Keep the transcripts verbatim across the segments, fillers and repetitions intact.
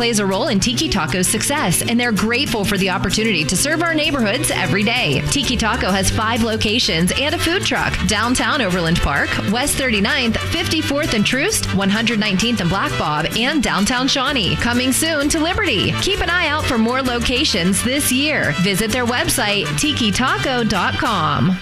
plays a role in Tiki Taco's success, and they're grateful for the opportunity to serve our neighborhoods every day. Tiki Taco has five locations and a food truck: downtown Overland Park, West thirty-ninth, fifty-fourth and Troost, one hundred nineteenth and Black Bob, and downtown Shawnee. Coming soon to Liberty. Keep an eye out for more locations this year. Visit their website, tiki taco dot com.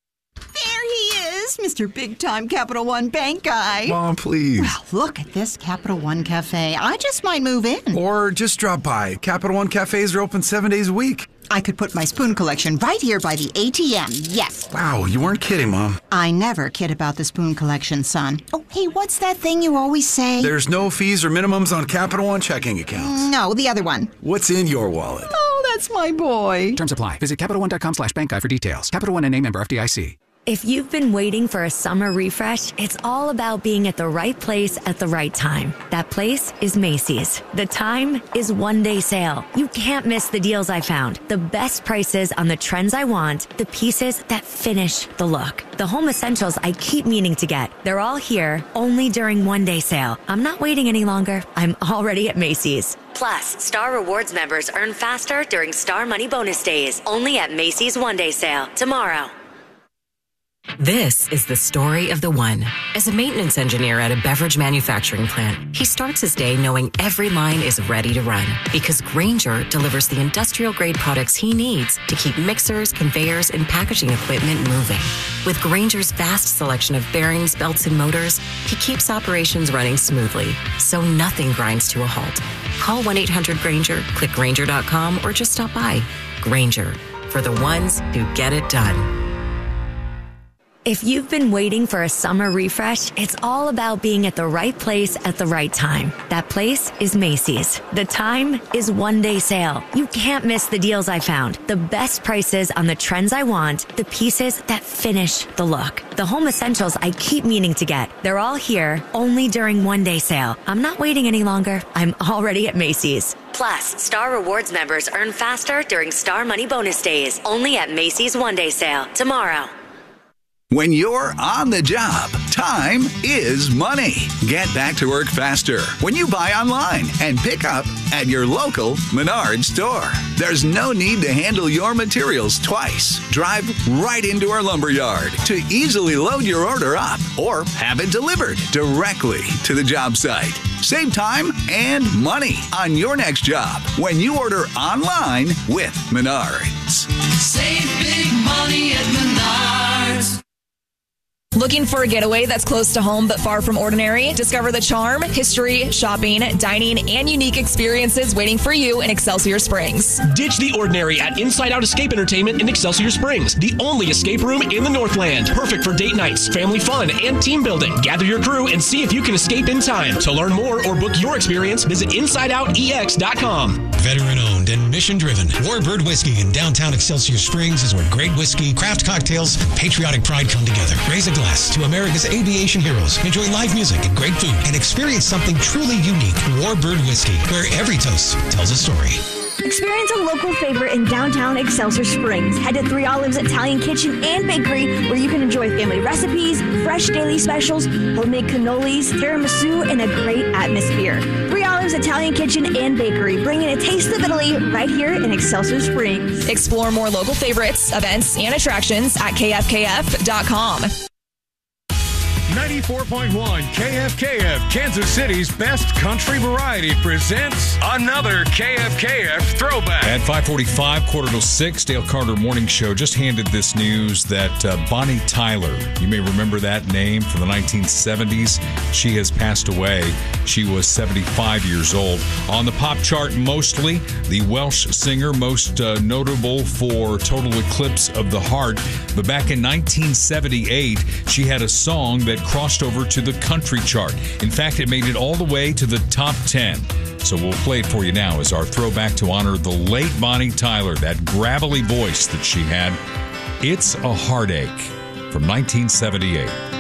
Mister Big Time Capital One Bank guy. Mom, please. Well, look at this Capital One Cafe. I just might move in. Or just drop by. Capital One Cafes are open seven days a week. I could put my spoon collection right here by the A T M. Yes. Wow, you weren't kidding, Mom. I never kid about the spoon collection, son. Oh, hey, what's that thing you always say? There's no fees or minimums on Capital One checking accounts. No, the other one. What's in your wallet? Oh, that's my boy. Terms apply. Visit Capital One dot com slash bank guide for details. Capital One N A member F D I C. If you've been waiting for a summer refresh, it's all about being at the right place at the right time. That place is Macy's. The time is one day sale. You can't miss the deals I found. The best prices on the trends I want, the pieces that finish the look. The home essentials I keep meaning to get. They're all here, only during one day sale. I'm not waiting any longer. I'm already at Macy's. Plus, Star Rewards members earn faster during Star Money Bonus Days, only at Macy's one day sale tomorrow. This is the story of the one. As a maintenance engineer at a beverage manufacturing plant, he starts his day knowing every line is ready to run because Grainger delivers the industrial-grade products he needs to keep mixers, conveyors, and packaging equipment moving. With Grainger's vast selection of bearings, belts, and motors, he keeps operations running smoothly, so nothing grinds to a halt. Call one eight hundred Grainger, click Grainger dot com, or just stop by. Grainger, for the ones who get it done. If you've been waiting for a summer refresh, it's all about being at the right place at the right time. That place is Macy's. The time is one day sale. You can't miss the deals I found. The best prices on the trends I want, the pieces that finish the look. The home essentials I keep meaning to get. They're all here, only during one day sale. I'm not waiting any longer. I'm already at Macy's. Plus, Star Rewards members earn faster during Star Money Bonus Days, only at Macy's one day sale tomorrow. When you're on the job, time is money. Get back to work faster when you buy online and pick up at your local Menards store. There's no need to handle your materials twice. Drive right into our lumber yard to easily load your order up or have it delivered directly to the job site. Save time and money on your next job when you order online with Menards. Save big money at Menards. Looking for a getaway that's close to home but far from ordinary? Discover the charm, history, shopping, dining, and unique experiences waiting for you in Excelsior Springs. Ditch the ordinary at Inside Out Escape Entertainment in Excelsior Springs, the only escape room in the Northland. Perfect for date nights, family fun, and team building. Gather your crew and see if you can escape in time. To learn more or book your experience, visit inside out e x dot com. Veteran-owned and mission-driven, Warbird Whiskey in downtown Excelsior Springs is where great whiskey, craft cocktails, and patriotic pride come together. Raise a glass to America's aviation heroes. Enjoy live music and great food and experience something truly unique. Warbird Whiskey, where every toast tells a story. Experience a local favorite in downtown Excelsior Springs. Head to Three Olives Italian Kitchen and Bakery, where you can enjoy family recipes, fresh daily specials, homemade cannolis, tiramisu, and a great atmosphere. Three Olives Italian Kitchen and Bakery, bringing a taste of Italy right here in Excelsior Springs. Explore more local favorites, events, and attractions at k f k f dot com. ninety-four point one K F K F, Kansas City's best country variety, presents another K F K F throwback. At five forty-five, quarter to six, Dale Carter Morning Show just handed this news that uh, Bonnie Tyler, you may remember that name from the nineteen seventies. She has passed away. She was seventy-five years old. On the pop chart mostly, the Welsh singer, most uh, notable for Total Eclipse of the Heart. But back in nineteen seventy-eight, she had a song that crossed over to the country chart. In fact, it made it all the way to the top ten. So we'll play it for you now as our throwback to honor the late Bonnie Tyler, that gravelly voice that she had. It's a Heartache from nineteen seventy-eight.